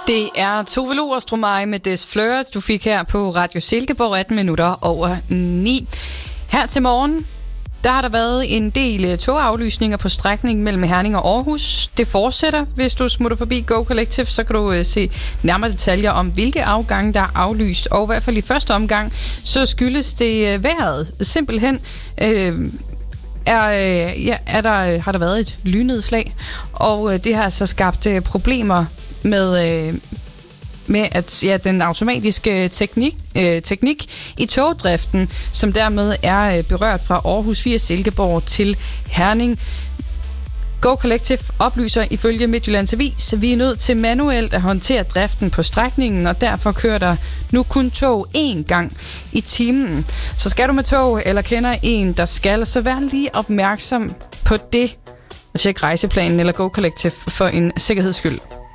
Det er Tove Lo og Stromae med Des Fleurs, du fik her på Radio Silkeborg 18 minutter over 9. Her til morgen, der har der været en del togaflysninger på strækningen mellem Herning og Aarhus. Det fortsætter. Hvis du smutter forbi Go Collective, så kan du se nærmere detaljer om, hvilke afgange der er aflyst. Og i hvert fald i første omgang, så skyldes det vejret. Simpelthen har der været et lynnedslag, og det har så skabt problemer med at den automatiske teknik i togdriften, som dermed er berørt fra Aarhus via Silkeborg til Herning. Go Collective oplyser ifølge Midtjyllands Avis, at vi er nødt til manuelt at håndtere driften på strækningen, og derfor kører der nu kun tog én gang i timen. Så skal du med tog eller kender en, der skal, så vær lige opmærksom på det og tjek rejseplanen eller Go Collective for en sikkerheds skyld.